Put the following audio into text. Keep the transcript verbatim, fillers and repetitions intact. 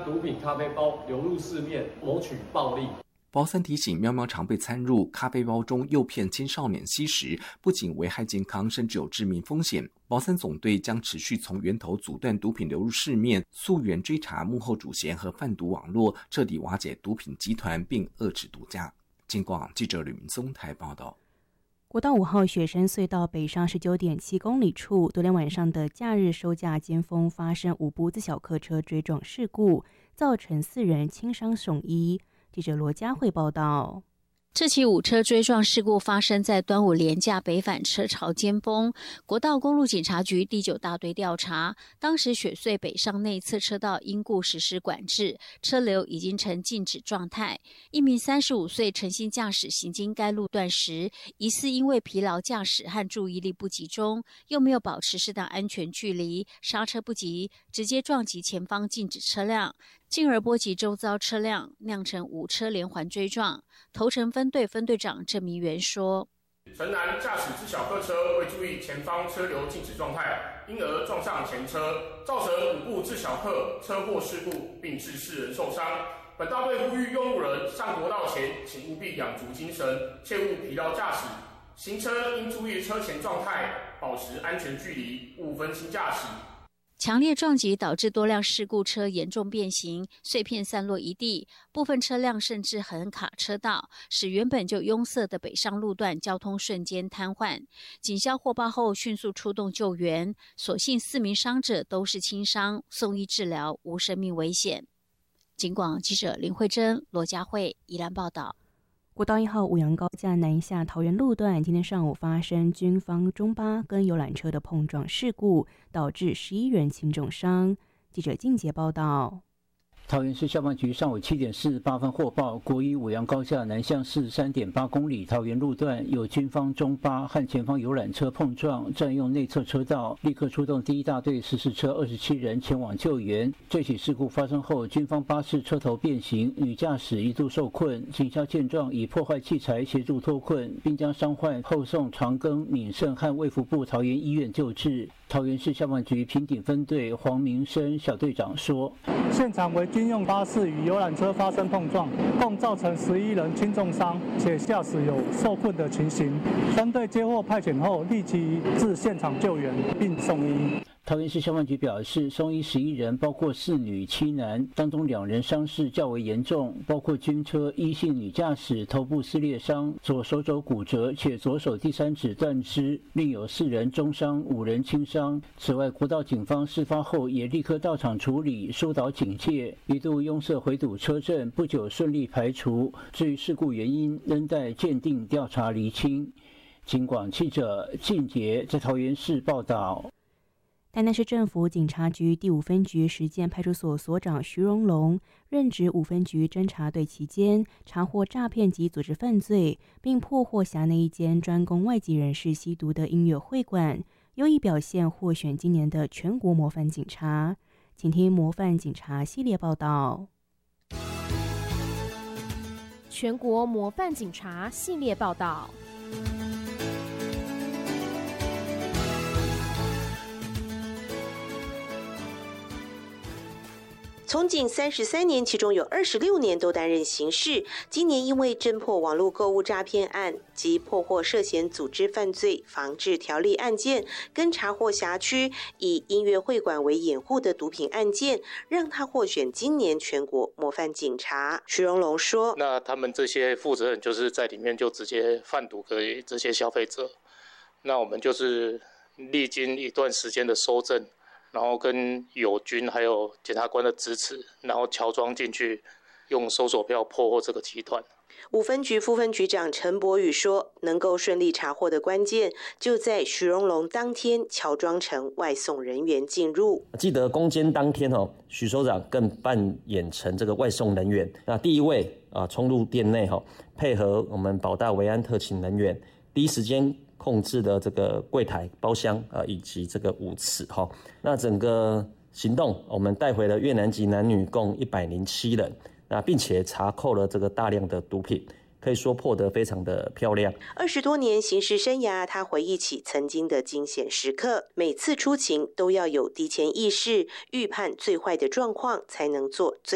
毒品咖啡包流入市面，谋取暴利。 包三提醒，喵喵常被掺入咖啡包中，诱骗青少年吸食，不仅危害健康，甚至有致命风险。包三总队将持续从源头阻断毒品流入市面，溯源追查幕后主嫌和贩毒网络，彻底瓦解毒品集团，并遏制毒驾。警广记者吕明松台报道。 国道五号雪山隧道北上十九点七公里处，昨天晚上的假日收假尖峰发生五部自小客车追撞事故，造成四人轻伤送医。记者罗佳慧报道。 这起五车追撞事故发生在端午连假北返车潮尖峰，国道公路警察局第九大队调查，当时雪隧北上内侧车道因故实施管制，车流已经呈静止状态。一名三十五岁陈姓驾驶行经该路段时，疑似因为疲劳驾驶和注意力不集中，又没有保持适当安全距离，刹车不及，直接撞击前方静止车辆，进而波及周遭车辆，酿成五车连环追撞。头城分队分队长郑明元说：“ 陈男驾驶自小客车未注意前方车流静止状态，因而撞上前车，造成五部自小客车祸事故，并致四人受伤。本大队呼吁用路人上国道前，请务必养足精神，切勿疲劳驾驶。行车应注意车前状态，保持安全距离，勿分心驾驶。” 强烈撞击导致多辆事故车严重变形，碎片散落一地，部分车辆甚至横卡车道，使原本就拥塞的北上路段交通瞬间瘫痪。警消获报后迅速出动救援，所幸四名伤者都是轻伤，送医治疗，无生命危险。警广记者林慧珍、罗佳慧宜兰报道。 国道一号五杨高架南下桃园路段，今天上午发生军方中巴跟游览车的碰撞事故，导致十一人轻重伤。记者静杰报道。 桃园市消防局上午七点四十八分获报，国一五杨高架南向四十三点八公里桃园路段有军方中巴和前方游览车碰撞，占用内侧车道，立刻出动第一大队十四车二十七人前往救援。这起事故发生后，军方巴士车头变形，女驾驶一度受困，警消见状以破坏器材协助脱困，并将伤患后送长庚、闽盛和卫福部桃园医院救治。桃园市消防局平顶分队黄明生小队长说：“ 现场为军用巴士与游览车发生碰撞，共造成十一人轻重伤，且驾驶有受困的情形。分队接获派遣后，立即至现场救援并送医。” 桃园市消防局表示，送医十一人，包括四女七男，当中两人伤势较为严重，包括军车一姓女驾驶头部撕裂伤，左手肘骨折，且左手第三指断肢，另有四人中伤，五人轻伤。此外，国道警方事发后也立刻到场处理，疏导警戒，一度拥塞回堵车阵，不久顺利排除。至于事故原因，仍待鉴定调查厘清。警广记者靳杰在桃园市报道。 台南市政府警察局第五分局实践派出所所长徐荣龙任职五分局侦查队期间，查获诈骗及组织犯罪，并破获辖内一间专供外籍人士吸毒的音乐会馆，优异表现获选今年的全国模范警察。请听模范警察系列报道。 全国模范警察系列报道。 从警三十三年，其中有二十六年都担任刑事。今年因为侦破网络购物诈骗案及破获涉嫌组织犯罪防治条例案件，跟查获辖区以音乐会馆为掩护的毒品案件，让他获选今年全国模范警察。徐荣龙说：“ 那他们这些负责人就是在里面就直接贩毒给这些消费者，那我们就是历经一段时间的搜证。”然后跟友军还有检察官的支持，然后乔装进去，用搜索票破获这个集团。 五分局副分局长陈柏宇说，能够顺利查获的关键就在徐荣龙当天乔装成外送人员进入。 记得攻坚当天哦，徐首长更扮演成这个外送人员。那第一位啊，冲入店内哈，配合我们保大维安特勤人员，第一时间控制的这个柜台、包厢啊，以及这个舞池哈。那整个行动，我们带回了越南籍男女共一百零七人，那并且查扣了这个大量的毒品，可以说破得非常的漂亮。 二十多年刑事生涯，他回忆起曾经的惊险时刻，每次出勤都要有提前意识，预判最坏的状况，才能做最